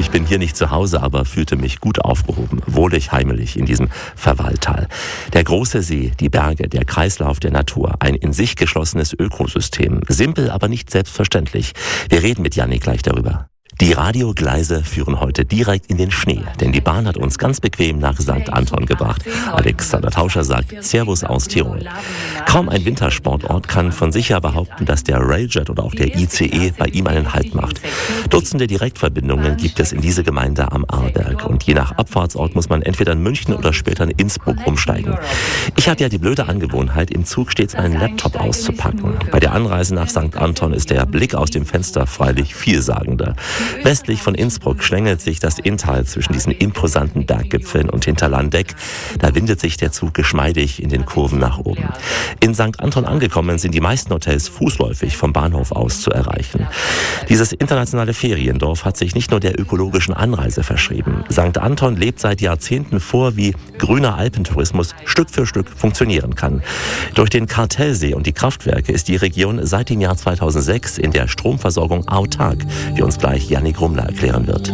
Ich bin hier nicht zu Hause, aber fühlte mich gut aufgehoben, wohlig heimelig in diesem Verwalltal. Der große See, die Berge, der Kreislauf der Natur, ein in sich geschlossenes Ökosystem. Simpel, aber nicht selbstverständlich. Wir reden mit Jannik gleich darüber. Die Radiogleise führen heute direkt in den Schnee, denn die Bahn hat uns ganz bequem nach St. Anton gebracht. Alexander Tauscher sagt Servus aus Tirol. Kaum ein Wintersportort kann von sich her behaupten, dass der Railjet oder auch der ICE bei ihm einen Halt macht. Dutzende Direktverbindungen gibt es in diese Gemeinde am Arlberg und je nach Abfahrtsort muss man entweder in München oder später in Innsbruck umsteigen. Ich hatte ja die blöde Angewohnheit, im Zug stets meinen Laptop auszupacken. Bei der Anreise nach St. Anton ist der Blick aus dem Fenster freilich vielsagender. Westlich von Innsbruck schlängelt sich das Inntal zwischen diesen imposanten Berggipfeln und hinter Landeck. Da windet sich der Zug geschmeidig in den Kurven nach oben. In St. Anton angekommen sind die meisten Hotels fußläufig vom Bahnhof aus zu erreichen. Dieses internationale Feriendorf hat sich nicht nur der ökologischen Anreise verschrieben. St. Anton lebt seit Jahrzehnten vor, wie grüner Alpentourismus Stück für Stück funktionieren kann. Durch den Kartellsee und die Kraftwerke ist die Region seit dem Jahr 2006 in der Stromversorgung autark, wie uns gleich Jannik Rummler erklären wird.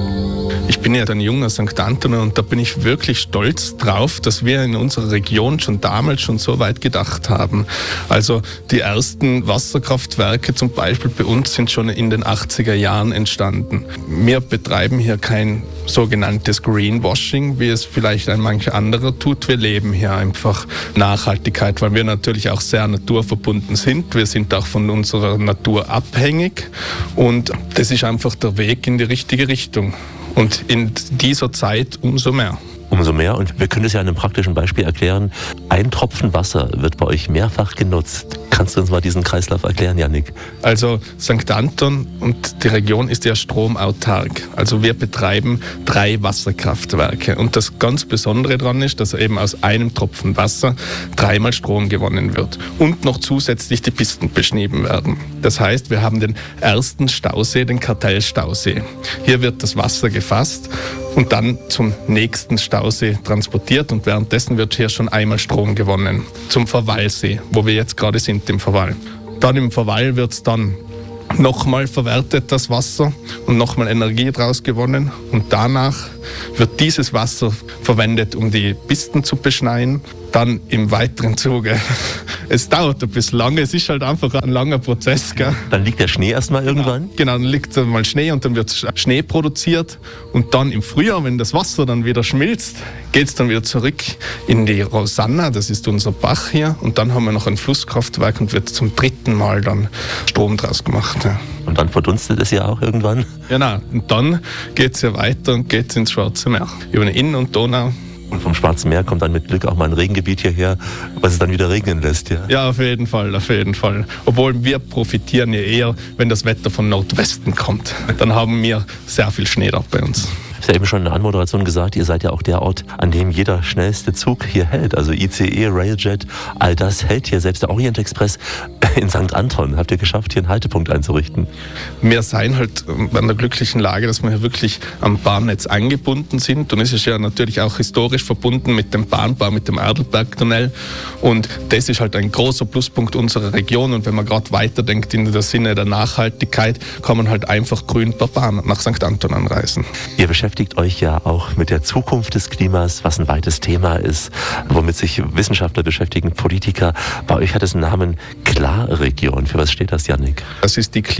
Ich bin ja ein junger St. Antoner und da bin ich wirklich stolz drauf, dass wir in unserer Region damals schon so weit gedacht haben. Also die ersten Wasserkraftwerke zum Beispiel bei uns sind schon in den 80er Jahren entstanden. Wir betreiben hier kein sogenanntes Greenwashing, wie es vielleicht ein mancher anderer tut. Wir leben hier einfach Nachhaltigkeit, weil wir natürlich auch sehr naturverbunden sind. Wir sind auch von unserer Natur abhängig und das ist einfach der Weg in die richtige Richtung. Und in dieser Zeit umso mehr. Umso mehr. Und wir können es ja an einem praktischen Beispiel erklären. Ein Tropfen Wasser wird bei euch mehrfach genutzt. Kannst du uns mal diesen Kreislauf erklären, Jannik? Also St. Anton und die Region ist ja stromautark. Also wir betreiben 3 Wasserkraftwerke. Und das ganz Besondere daran ist, dass eben aus einem Tropfen Wasser 3-mal Strom gewonnen wird. Und noch zusätzlich die Pisten beschnieben werden. Das heißt, wir haben den ersten Stausee, den Kartellstausee. Hier wird das Wasser gefasst und dann zum nächsten Stausee transportiert und währenddessen wird hier schon einmal Strom gewonnen. Zum Verwallsee, wo wir jetzt gerade sind im Verwall. Dann im Verwall wird es dann nochmal verwertet, das Wasser, und nochmal Energie draus gewonnen. Und danach wird dieses Wasser verwendet, um die Pisten zu beschneien. Dann im weiteren Zuge. Es dauert ein bisschen lange, es ist halt einfach ein langer Prozess. Gell? Dann liegt der Schnee erstmal irgendwann? Genau, dann liegt mal Schnee und dann wird Schnee produziert. Und dann im Frühjahr, wenn das Wasser dann wieder schmilzt, geht es dann wieder zurück in die Rosanna, das ist unser Bach hier. Und dann haben wir noch ein Flusskraftwerk und wird zum 3. Mal dann Strom draus gemacht. Ja. Und dann verdunstet es ja auch irgendwann? Genau, und dann geht es ja weiter und geht ins Schwarze Meer. Über den Inn und Donau. Und vom Schwarzen Meer kommt dann mit Glück auch mal ein Regengebiet hierher, was es dann wieder regnen lässt. Ja, ja, auf jeden Fall, auf jeden Fall. Obwohl wir profitieren ja eher, wenn das Wetter von Nordwesten kommt. Dann haben wir sehr viel Schnee da bei uns. Ich habe ja eben schon in der Anmoderation gesagt, ihr seid ja auch der Ort, an dem jeder schnellste Zug hier hält. Also ICE, Railjet, all das hält hier. Selbst der Orient Express in St. Anton habt ihr geschafft, hier einen Haltepunkt einzurichten. Wir seien halt an der glücklichen Lage, dass wir hier wirklich am Bahnnetz angebunden sind. Und es ist ja natürlich auch historisch verbunden mit dem Bahnbau, mit dem Adalbergtunnel. Und das ist halt ein großer Pluspunkt unserer Region. Und wenn man gerade weiterdenkt in der Sinne der Nachhaltigkeit, kann man halt einfach grün per Bahn nach St. Anton anreisen. Ihr beschäftigt euch ja auch mit der Zukunft des Klimas, was ein weites Thema ist, womit sich Wissenschaftler beschäftigen, Politiker. Bei euch hat es einen Namen Klarregion. Für was steht das, Jannik? Das ist die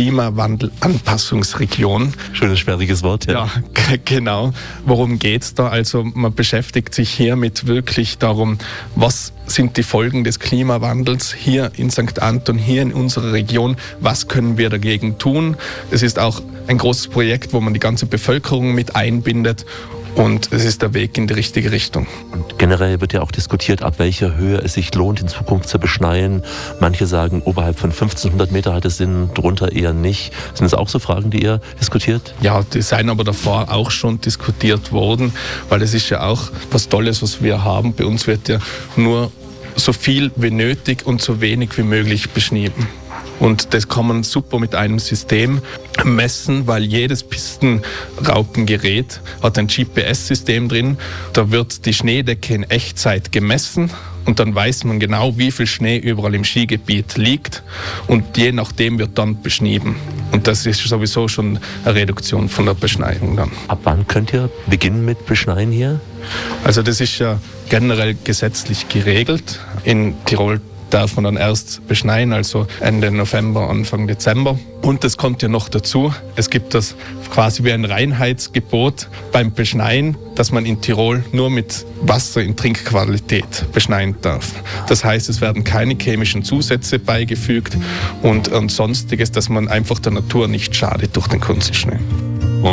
Klimawandel-Anpassungsregion. Schönes, sperriges Wort, ja. Ja, genau. Worum geht's da? Also man beschäftigt sich hier mit wirklich darum, was sind die Folgen des Klimawandels hier in St. Anton, hier in unserer Region. Was können wir dagegen tun? Es ist auch ein großes Projekt, wo man die ganze Bevölkerung mit einbindet. Und es ist der Weg in die richtige Richtung. Und generell wird ja auch diskutiert, ab welcher Höhe es sich lohnt, in Zukunft zu beschneien. Manche sagen, oberhalb von 1500 Meter hat es Sinn, drunter eher nicht. Sind das auch so Fragen, die ihr diskutiert? Ja, die seien aber davor auch schon diskutiert worden, weil es ist ja auch was Tolles, was wir haben. Bei uns wird ja nur so viel wie nötig und so wenig wie möglich beschnitten. Und das kann man super mit einem System messen, weil jedes Pistenraupengerät hat ein GPS-System drin. Da wird die Schneedecke in Echtzeit gemessen und dann weiß man genau, wie viel Schnee überall im Skigebiet liegt und je nachdem wird dann beschnieben. Und das ist sowieso schon eine Reduktion von der Beschneiung dann. Ab wann könnt ihr beginnen mit Beschneien hier? Also das ist ja generell gesetzlich geregelt. In Tirol darf man dann erst beschneien, also Ende November, Anfang Dezember. Und es kommt ja noch dazu, es gibt das quasi wie ein Reinheitsgebot beim Beschneien, dass man in Tirol nur mit Wasser in Trinkqualität beschneien darf. Das heißt, es werden keine chemischen Zusätze beigefügt und Sonstiges, dass man einfach der Natur nicht schadet durch den Kunstschnee.